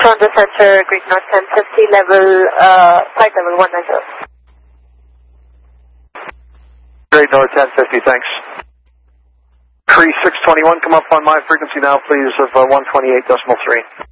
Toronto Center, Greek North 1050, flight level 190. Great North 1050, thanks. Cree 621, come up on my frequency now, please, of 128.3.